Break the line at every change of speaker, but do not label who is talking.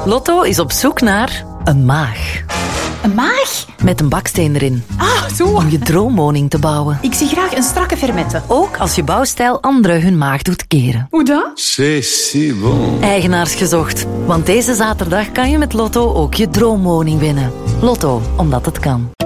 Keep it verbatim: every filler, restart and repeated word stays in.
Lotto is op zoek naar een maag.
Een maag?
Met een baksteen erin.
Ah, zo.
Om je droomwoning te bouwen.
Ik zie graag een strakke fermette.
Ook als je bouwstijl anderen hun maag doet keren.
Hoe dat?
C'est si bon.
Eigenaars gezocht. Want deze zaterdag kan je met Lotto ook je droomwoning winnen. Lotto, omdat het kan.